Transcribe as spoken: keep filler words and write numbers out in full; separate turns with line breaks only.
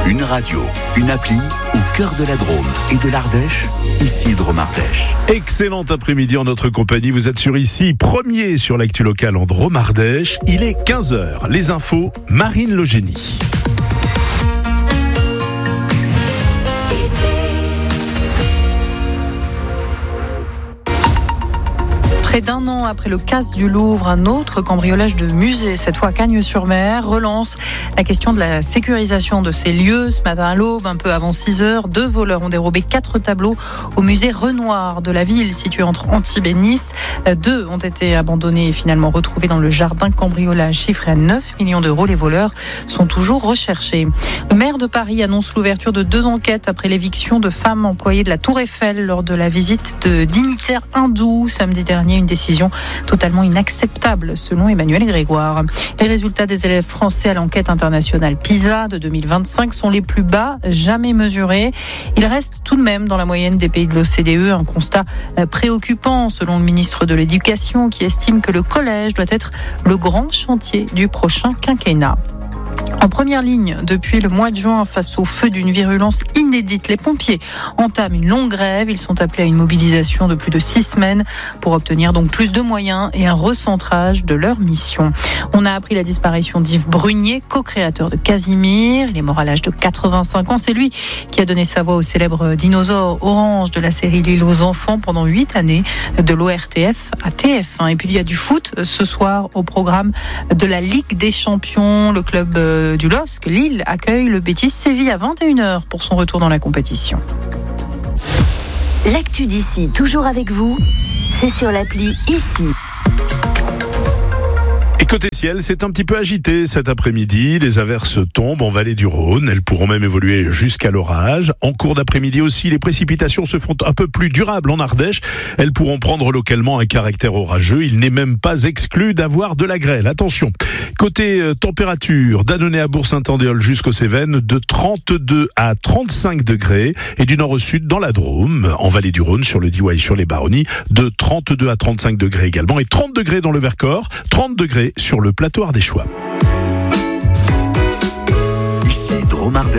Une radio, une appli au cœur de la Drôme et de l'Ardèche, ici Drôme Ardèche.
Excellent après-midi en notre compagnie. Vous êtes sur ici, premier sur l'actu locale en Drôme Ardèche. Il est quinze heures. Les infos, Marine Logénie.
Près d'un an après le casse du Louvre, un autre cambriolage de musée, cette fois à Cagnes-sur-Mer, relance la question de la sécurisation de ces lieux. Ce matin à l'aube, un peu avant six heures, deux voleurs ont dérobé quatre tableaux au musée Renoir de la ville, situé entre Antibes et Nice. Deux ont été abandonnés et finalement retrouvés dans le jardin. Cambriolage chiffré à neuf millions d'euros. Les voleurs sont toujours recherchés. Le maire de Paris annonce l'ouverture de deux enquêtes après l'éviction de femmes employées de la Tour Eiffel lors de la visite de dignitaires hindous samedi dernier. Une décision totalement inacceptable selon Emmanuel Grégoire. Les résultats des élèves français à l'enquête internationale PISA de deux mille vingt-cinq sont les plus bas jamais mesurés. Ils restent tout de même dans la moyenne des pays de l'O C D E, un constat préoccupant selon le ministre de l'Éducation qui estime que le collège doit être le grand chantier du prochain quinquennat. En première ligne depuis le mois de juin face au feu d'une virulence inédite, les pompiers entament une longue grève. Ils sont appelés à une mobilisation de plus de six semaines pour obtenir donc plus de moyens et un recentrage de leur mission. On a appris la disparition d'Yves Brunier, co-créateur de Casimir. Il est mort à l'âge de quatre-vingt-cinq ans. C'est lui qui a donné sa voix au célèbre dinosaure orange de la série L'île aux enfants pendant huit années, de l'O R T F à T F un. Et puis il y a du foot ce soir au programme de la Ligue des Champions. Le club du L O S C, Lille, accueille le Betis Séville à vingt et une heures pour son retour dans la compétition.
L'actu d'ici, toujours avec vous, c'est sur l'appli Ici.
Et côté ciel, c'est un petit peu agité cet après-midi. Les averses tombent en vallée du Rhône. Elles pourront même évoluer jusqu'à l'orage. En cours d'après-midi aussi, les précipitations se font un peu plus durables en Ardèche. Elles pourront prendre localement un caractère orageux. Il n'est même pas exclu d'avoir de la grêle. Attention. Côté euh, température, d'Annonay à Bourg-Saint-Andéol jusqu'aux Cévennes, de trente-deux à trente-cinq degrés. Et du nord au sud, dans la Drôme, en vallée du Rhône, sur le Diois et sur les Baronnies, de trente-deux à trente-cinq degrés également. Et trente degrés dans le Vercors, trente degrés sur le plateau ardéchois.
Ici Drôme Ardèche.